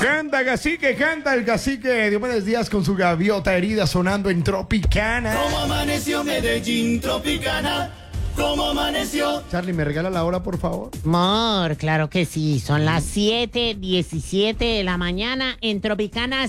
Canta el cacique Diomedes Díaz con su gaviota herida sonando en Tropicana. ¿Cómo amaneció Medellín, Tropicana? ¿Cómo amaneció? Charlie, ¿me regala la hora, por favor? Amor, claro que sí. Son las 7:17 de la mañana en Tropicana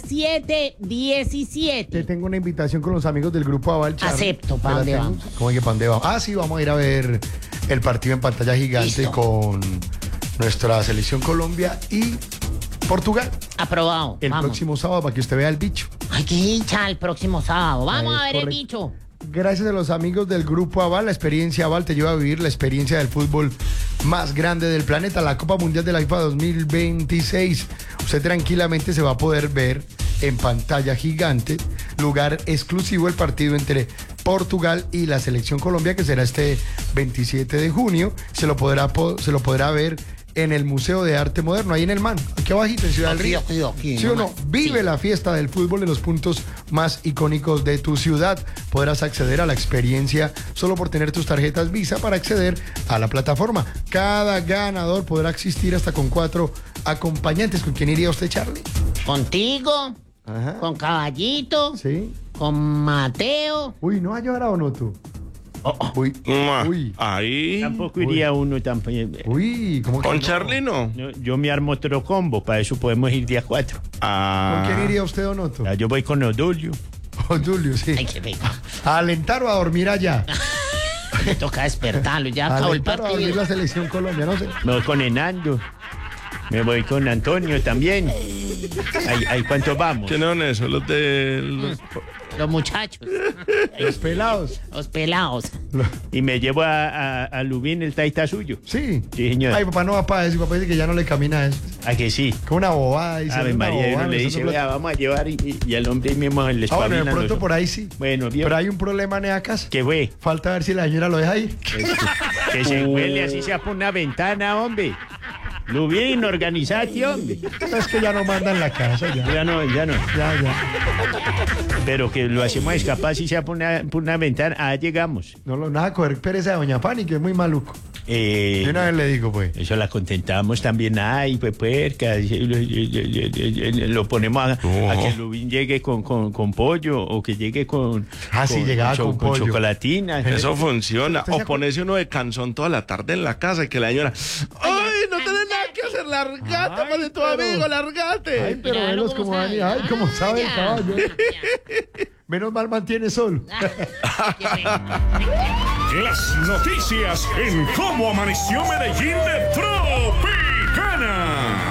7:17. Te tengo una invitación con los amigos del Grupo Aval, Charlie. Acepto, ¿para dónde vamos? ¿Cómo que para dónde vamos? Ah, sí, vamos a ir a ver el partido en pantalla gigante. Listo. Con nuestra selección Colombia y Portugal. Aprobado. El vamos. próximo sábado para que usted vea el bicho. Ay, qué hincha el próximo sábado. Vamos Es a ver el correcto. bicho. Gracias a los amigos del Grupo Aval, la experiencia Aval te lleva a vivir la experiencia del fútbol más grande del planeta, la Copa Mundial de la FIFA 2026. Usted tranquilamente se va a poder ver en pantalla gigante, lugar exclusivo, el partido entre Portugal y la selección Colombia, que será este 27 de junio. Se lo podrá ver en el Museo de Arte Moderno, ahí en el MAN, aquí abajito en Ciudad del Río. Aquí, ¿Sí o no? nomás. Vive Sí. la fiesta del fútbol en los puntos más icónicos de tu ciudad. Podrás acceder a la experiencia solo por tener tus tarjetas Visa para acceder a la plataforma. Cada ganador podrá asistir hasta con 4 acompañantes. ¿Con quién iría usted, Charlie? Contigo, Ajá. con Caballito, Sí. con Mateo. Uy, ¿no ha llorado o no tú? Uy, uy, Ahí. Tampoco iría uno tampoco. uy, ¿cómo que Con no? Charlie no. Yo me armo otro combo, para eso podemos ir día 4. Ah. ¿Con quién iría usted o no tú? Yo voy con Odulio. Con Julio, sí. Ay, qué rico. ¿A alentar o a dormir allá? Me toca despertarlo. Ya ¿A acabó el alentar o a dormir partido. la selección Colombia? No sé. Me voy con Enando. Me voy con Antonio también. ¿Ahí cuántos vamos? ¿Quiénes son esos? Los de. Los muchachos, Los pelados. los pelados. Y me llevo a Lubín, el taita suyo. Sí. Sí, señor. Ay, papá no va para eso. Papá dice que ya no le camina eso. ¿A que sí? Con una bobada. Dice, Ave una María, y uno bobada, le dice, nosotros- vea, vamos a llevar y al hombre mismo le Ah, bueno, de espabilan pronto los- por ahí sí. Bueno, bien. Pero hay un problema en la casa. ¿Qué fue? Falta ver si la señora lo deja ir. Que se huele así sea por una ventana, hombre. Lubín, organizate, hombre. Es que ya no manda en la casa, ya. Ya no. Ya. Pero que lo hacemos escapar si sea por una ventana. Ah, llegamos. No lo nada coger pereza de doña Fanny, que es muy maluco. De una vez le digo, pues. Eso la contentamos también. Ay, pues puerca. Lo ponemos a que Lubín llegue con pollo o que llegue con. Ah, sí, llegaba con pollo. Chocolatina. Eso funciona. ¿Usted se O ponerse uno de canzón toda la tarde en la casa y que la señora. ¡Ay, no tenés nada que hacer! ¡Largate, Ay, para tu pero- amigo! ¡Largate! Ay, pero Claro, velos ¿cómo como sabe? Dani. Ay, como sabe el Ya, caballo. ya. Menos mal mantiene sol. Qué rico. Las noticias en Cómo Amaneció Medellín de Tropicana.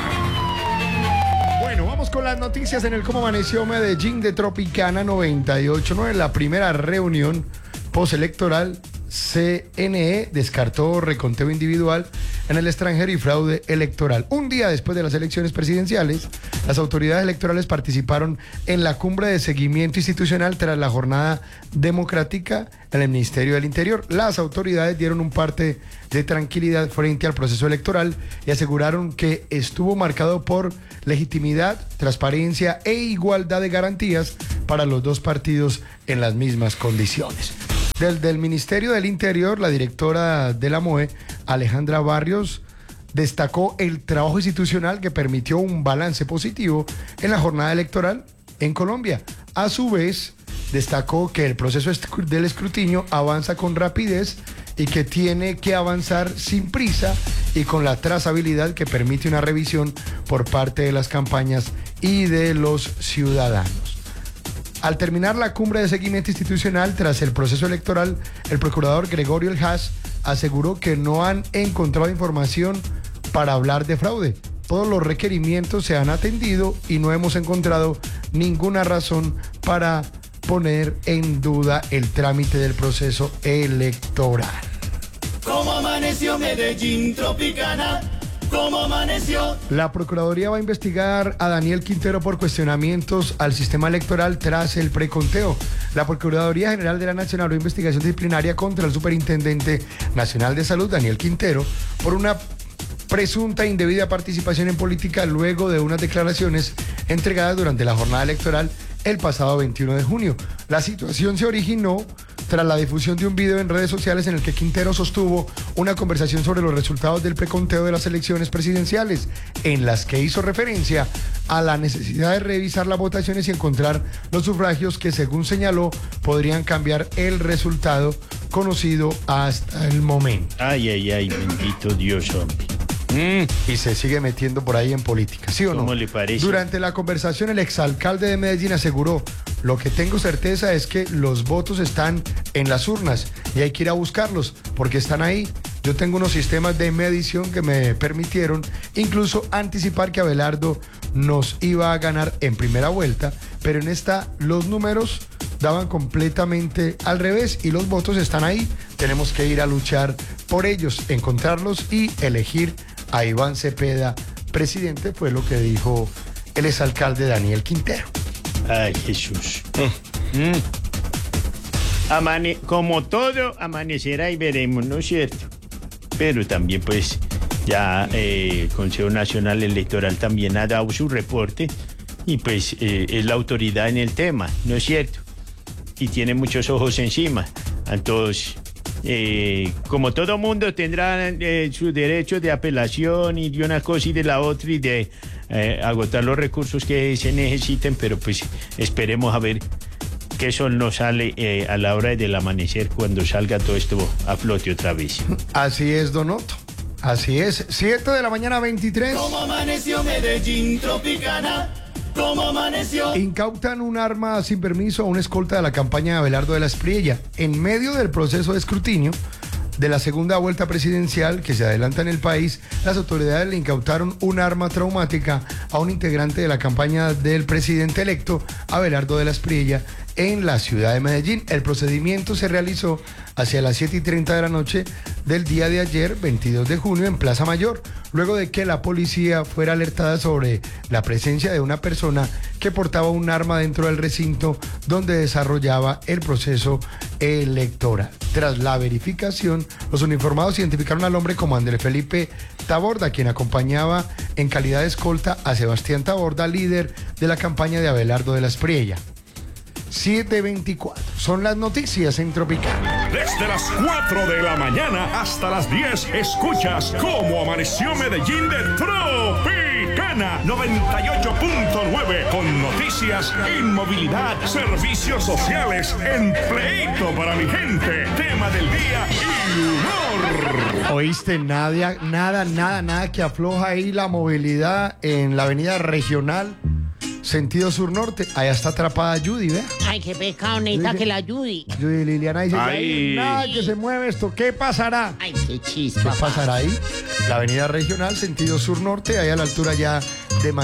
Bueno, vamos con las noticias en el Cómo Amaneció Medellín de Tropicana 98.9. En la primera reunión postelectoral, CNE descartó reconteo individual en el extranjero y fraude electoral. Un día después de las elecciones presidenciales, las autoridades electorales participaron en la cumbre de seguimiento institucional tras la jornada democrática en el Ministerio del Interior. Las autoridades dieron un parte de tranquilidad frente al proceso electoral y aseguraron que estuvo marcado por legitimidad, transparencia e igualdad de garantías para los dos partidos en las mismas condiciones. Desde el Ministerio del Interior, la directora de la MOE, Alejandra Barrios, destacó el trabajo institucional que permitió un balance positivo en la jornada electoral en Colombia. A su vez, destacó que el proceso del escrutinio avanza con rapidez y que tiene que avanzar sin prisa y con la trazabilidad que permite una revisión por parte de las campañas y de los ciudadanos. Al terminar la cumbre de seguimiento institucional tras el proceso electoral, el procurador Gregorio El Haas aseguró que no han encontrado información para hablar de fraude. Todos los requerimientos se han atendido y no hemos encontrado ninguna razón para poner en duda el trámite del proceso electoral. ¿Cómo amaneció Medellín, Tropicana? ¿Cómo amaneció? La Procuraduría va a investigar a Daniel Quintero por cuestionamientos al sistema electoral tras el preconteo. La Procuraduría General de la Nación abrió investigación disciplinaria contra el Superintendente Nacional de Salud, Daniel Quintero, por una presunta indebida participación en política luego de unas declaraciones entregadas durante la jornada electoral el pasado 21 de junio. La situación se originó tras la difusión de un video en redes sociales en el que Quintero sostuvo una conversación sobre los resultados del preconteo de las elecciones presidenciales, en las que hizo referencia a la necesidad de revisar las votaciones y encontrar los sufragios que, según señaló, podrían cambiar el resultado conocido hasta el momento. Ay, ay, ay, bendito Dios, hombre. Y se sigue metiendo por ahí en política, ¿sí o no? ¿Cómo le parece? Durante la conversación, el exalcalde de Medellín aseguró: lo que tengo certeza es que los votos están en las urnas y hay que ir a buscarlos porque están ahí. Yo tengo unos sistemas de medición que me permitieron incluso anticipar que Abelardo nos iba a ganar en primera vuelta, pero en esta los números daban completamente al revés y los votos están ahí. Tenemos que ir a luchar por ellos, encontrarlos y elegir a Iván Cepeda presidente, fue lo que dijo el exalcalde Daniel Quintero. Ay, Jesús. Como todo, amanecerá y veremos, ¿no es cierto? Pero también, pues, ya el Consejo Nacional Electoral también ha dado su reporte y, pues, es la autoridad en el tema, ¿no es cierto? Y tiene muchos ojos encima. Entonces, como todo mundo tendrá su derecho de apelación y de una cosa y de la otra y de agotar los recursos que se necesiten, pero pues esperemos a ver qué sol nos sale a la hora del amanecer cuando salga todo esto a flote otra vez. Así es, Don Otto. Así es. 7 de la mañana, 23. ¿Cómo amaneció Medellín Tropicana? ¿Cómo amaneció? Incautan un arma sin permiso a una escolta de la campaña de Abelardo de la Espriella. En medio del proceso de escrutinio de la segunda vuelta presidencial que se adelanta en el país, las autoridades le incautaron un arma traumática a un integrante de la campaña del presidente electo, Abelardo de la Espriella, en la ciudad de Medellín. El procedimiento se realizó hacia las 7:30 de la noche del día de ayer, 22 de junio, en Plaza Mayor, luego de que la policía fuera alertada sobre la presencia de una persona que portaba un arma dentro del recinto donde desarrollaba el proceso electoral. Tras la verificación, los uniformados identificaron al hombre como Andrés Felipe Taborda, quien acompañaba en calidad de escolta a Sebastián Taborda, líder de la campaña de Abelardo de la Espriella. 7:24. Son las noticias en Tropicana. Desde las 4 de la mañana hasta las 10 escuchas Cómo Amaneció Medellín de Tropicana 98.9 con noticias, inmovilidad, servicios sociales, empleito para mi gente, tema del día y humor. ¿Oíste? Nada que afloja ahí la movilidad en la avenida regional sentido sur-norte. Allá está atrapada Judy, ¿ve? Ay, qué pecado, necesita que la ayude. Judy Liliana dice: Ay. nada que se mueve esto, ¿qué pasará? Ay, qué chispa. ¿Qué pasará ahí? La avenida regional sentido sur-norte, ahí a la altura ya de